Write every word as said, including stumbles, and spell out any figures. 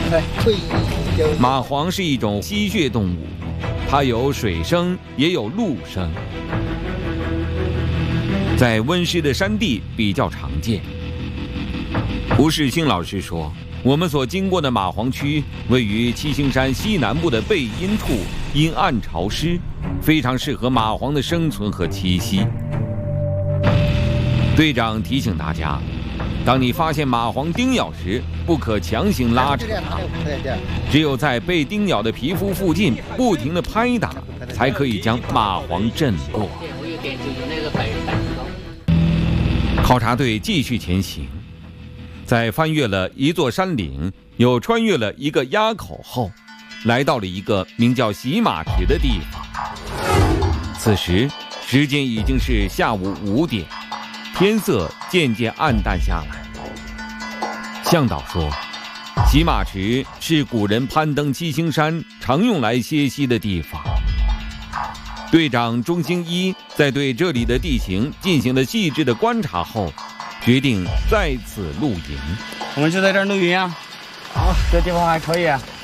蚂蟥是一种吸血动物，它有水生也有陆生，在温湿的山地比较常见。吴世清老师说，我们所经过的蚂蟥区位于七星山西南部的背阴处，阴暗潮湿，非常适合蚂蟥的生存和栖息。队长提醒大家，当你发现蚂蟥叮咬时，不可强行拉扯它，只有在被叮咬的皮肤附近不停地拍打，才可以将蚂蟥震落。考察队继续前行，在翻越了一座山岭，又穿越了一个垭口后，来到了一个名叫洗马池的地方。此时时间已经是下午五点，天色渐渐暗淡下来。向导说，洗马池是古人攀登七星山常用来歇息的地方。队长钟兴一在对这里的地形进行了细致的观察后，决定在此露营。 我们就在这儿露营啊。好，这地方还可以啊。